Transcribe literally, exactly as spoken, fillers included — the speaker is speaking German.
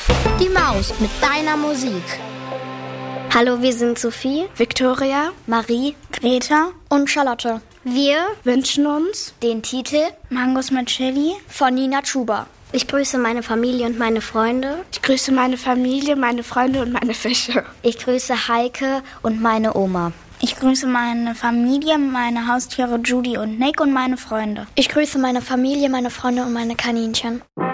Die Maus mit deiner Musik. Hallo, wir sind Sophie, Victoria, Marie, Greta und Charlotte. Wir wünschen uns den Titel Mangos mit Chili von Nina Chuba. Ich grüße meine Familie und meine Freunde. Ich grüße meine Familie, meine Freunde und meine Fische. Ich grüße Heike und meine Oma. Ich grüße meine Familie, meine Haustiere Judy und Nick und meine Freunde. Ich grüße meine Familie, meine Freunde und meine Kaninchen.